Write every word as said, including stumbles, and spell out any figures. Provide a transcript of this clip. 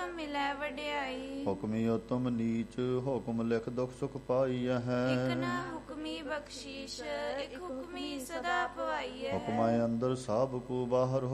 ਮਿਲੈ ਵਡਿਆਈ। ਹੁਕਮੀ ਉਤਮ ਨੀਚ ਹੁਕਮ ਲਿਖ ਦੁਖ ਸੁਖ ਪਾਈ ਹੈ। ਇਕ ਨਾ ਹੁਕਮੀ ਬਖਸ਼ੀਸ਼ ਇਕ ਹੁਕਮੀ ਸਦਾ ਪਵਾਈਐ। ਹੁਕਮਾਂ ਅੰਦਰ ਸਭ ਕੋ ਬਾਹਰ